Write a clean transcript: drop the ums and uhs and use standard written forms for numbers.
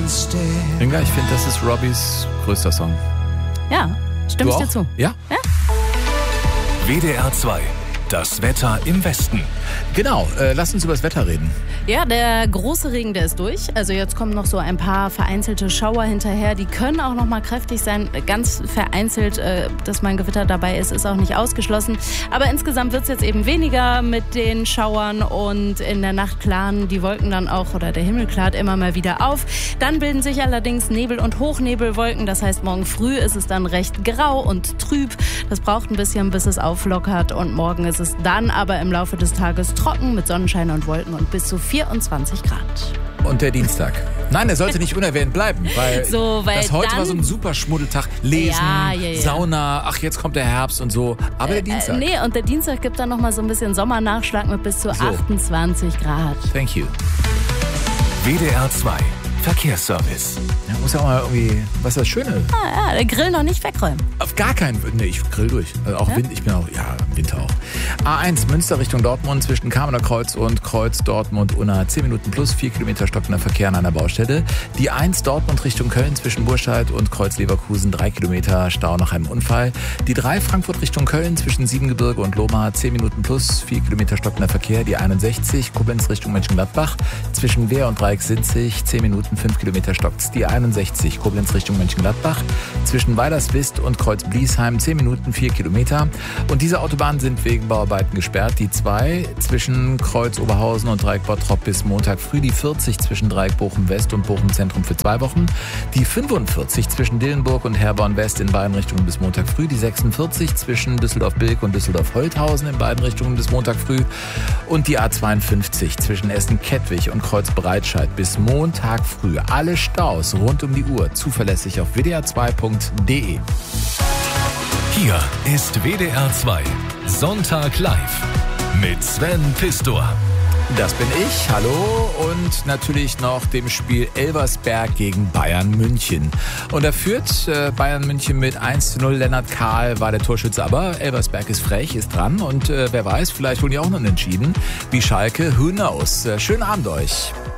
Inga, ich finde, das ist Robbys größter Song. Ja, stimme ich dir zu. Ja? WDR 2. Das Wetter im Westen. Genau, lass uns über das Wetter reden. Ja, der große Regen, der ist durch. Also jetzt kommen noch so ein paar vereinzelte Schauer hinterher. Die können auch noch mal kräftig sein. Ganz vereinzelt, dass mal ein Gewitter dabei ist auch nicht ausgeschlossen. Aber insgesamt wird es jetzt eben weniger mit den Schauern. Und in der Nacht klaren die Wolken dann auch, oder der Himmel klart immer mal wieder auf. Dann bilden sich allerdings Nebel- und Hochnebelwolken. Das heißt, morgen früh ist es dann recht grau und trüb. Das braucht ein bisschen, bis es auflockert. Und morgen ist es dann aber im Laufe des Tages trocken mit Sonnenschein und Wolken und bis zu 24 Grad. Und der Dienstag? Nein, der sollte nicht unerwähnt bleiben, weil das heute war so ein super Schmuddeltag. Lesen, Sauna, ach jetzt kommt der Herbst und so. Aber der Dienstag? Nee, und der Dienstag gibt dann nochmal so ein bisschen Sommernachschlag mit bis zu 28 Grad. Thank you. WDR 2. Verkehrsservice. Ja, muss ja auch mal irgendwie, was ist das Schöne? Der Grill noch nicht wegräumen. Auf gar keinen Fall. Nee, ich grill durch. Also auch ich bin auch, im Winter auch. A1 Münster Richtung Dortmund zwischen Kamener Kreuz und Kreuz Dortmund-Unna 10 Minuten plus 4 Kilometer stockender Verkehr an einer Baustelle. Die 1 Dortmund Richtung Köln zwischen Burscheid und Kreuz Leverkusen 3 Kilometer Stau nach einem Unfall. Die 3 Frankfurt Richtung Köln zwischen Siebengebirge und Lohmar 10 Minuten plus 4 Kilometer stockender Verkehr. Die 61 Koblenz Richtung Mönchengladbach zwischen Wehr und Dreieck-Sinzig 10 Minuten 5 Kilometer stockt's. Die 61 Koblenz Richtung Mönchengladbach zwischen Weilerswist und Kreuz Bliesheim 10 Minuten 4 Kilometer. Und diese Autobahnen sind wegen Bauarbeiten gesperrt. Die 2 zwischen Kreuz Oberhausen und Dreieck Bottrop bis Montag früh. Die 40 zwischen Dreieck Bochum West und Bochum Zentrum für 2 Wochen. Die 45 zwischen Dillenburg und Herborn West in beiden Richtungen bis Montag früh. Die 46 zwischen Düsseldorf-Bilk und Düsseldorf-Holthausen in beiden Richtungen bis Montag früh. Und die A52 zwischen Essen-Kettwig und Kreuz Breitscheid bis Montag früh. Alle Staus rund um die Uhr zuverlässig auf wdr2.de. Hier ist WDR 2. Sonntag live mit Sven Pistor. Das bin ich, hallo, und natürlich noch dem Spiel Elversberg gegen Bayern München. Und da führt Bayern München mit 1:0. Lennart Kahl war der Torschütze, aber Elversberg ist frech, ist dran und wer weiß, vielleicht holen die auch noch einen Entschieden, wie Schalke, who knows. Schönen Abend euch.